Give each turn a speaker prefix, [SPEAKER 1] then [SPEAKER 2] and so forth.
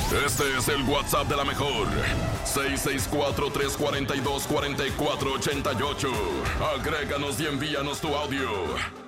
[SPEAKER 1] Este es el WhatsApp de la mejor. 664-342-4488. Agréganos y envíanos tu audio.